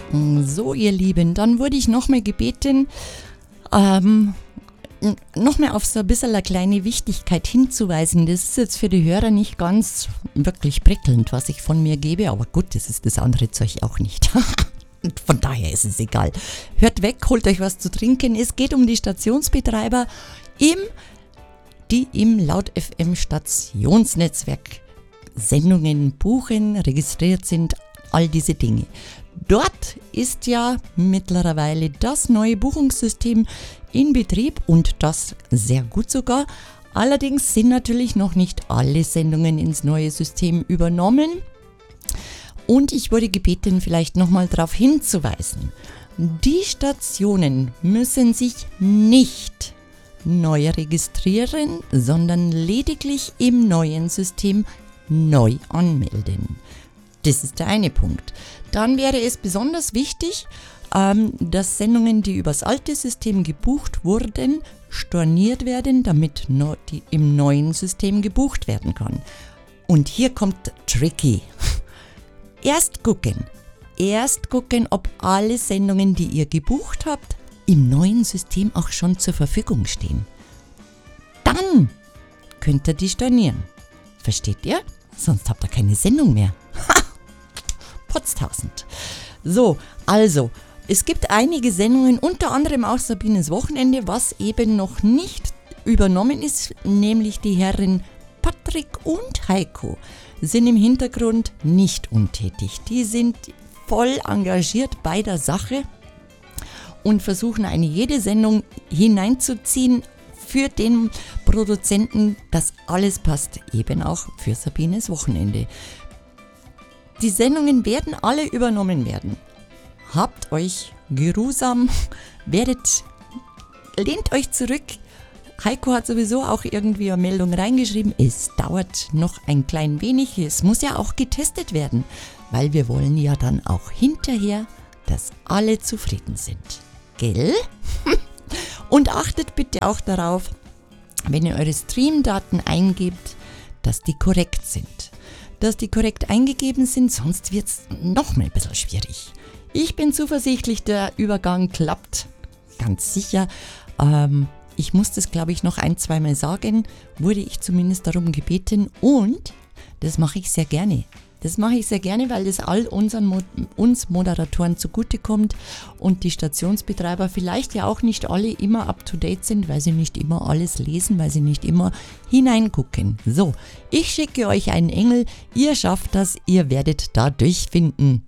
So, ihr Lieben, dann wurde ich nochmal gebeten, nochmal auf so ein bisschen eine kleine Wichtigkeit hinzuweisen. Das ist jetzt für die Hörer nicht ganz wirklich prickelnd, was ich von mir gebe, aber gut, das ist das andere Zeug auch nicht. Und von daher ist es egal. Hört weg, holt euch was zu trinken. Es geht um die Stationsbetreiber, die im Laut FM Stationsnetzwerk Sendungen buchen, registriert sind, all diese Dinge. Dort ist ja mittlerweile das neue Buchungssystem in Betrieb und das sehr gut sogar. Allerdings sind natürlich noch nicht alle Sendungen ins neue System übernommen. Und ich wurde gebeten, vielleicht nochmal darauf hinzuweisen. Die Stationen müssen sich nicht neu registrieren, sondern lediglich im neuen System neu anmelden. Das ist der eine Punkt. Dann wäre es besonders wichtig, dass Sendungen, die übers alte System gebucht wurden, storniert werden, damit die im neuen System gebucht werden kann. Und hier kommt tricky. Erst gucken, ob alle Sendungen, die ihr gebucht habt, im neuen System auch schon zur Verfügung stehen. Dann könnt ihr die stornieren. Versteht ihr? Sonst habt ihr keine Sendung mehr. Potztausend. So, also, es gibt einige Sendungen, unter anderem auch Sabines Wochenende, was eben noch nicht übernommen ist, nämlich die Herren Patrick und Heiko sind im Hintergrund nicht untätig. Die sind voll engagiert bei der Sache und versuchen jede Sendung hineinzuziehen für den Produzenten, dass alles passt, eben auch für Sabines Wochenende. Die Sendungen werden alle übernommen werden. Habt euch geruhsam, lehnt euch zurück. Heiko hat sowieso auch irgendwie eine Meldung reingeschrieben. Es dauert noch ein klein wenig. Es muss ja auch getestet werden, weil wir wollen ja dann auch hinterher, dass alle zufrieden sind. Gell? Und achtet bitte auch darauf, wenn ihr eure Streamdaten eingebt, dass die korrekt sind. Dass die korrekt eingegeben sind, sonst wird es noch mal ein bisschen schwierig. Ich bin zuversichtlich, der Übergang klappt. Ganz sicher. Ich muss das, glaube ich, noch 1-2 Mal sagen, wurde ich zumindest darum gebeten und das mache ich sehr gerne. Das mache ich sehr gerne, weil das all uns Moderatoren zugutekommt und die Stationsbetreiber vielleicht ja auch nicht alle immer up-to-date sind, weil sie nicht immer alles lesen, weil sie nicht immer hineingucken. So, ich schicke euch einen Engel, ihr schafft das, ihr werdet da durchfinden.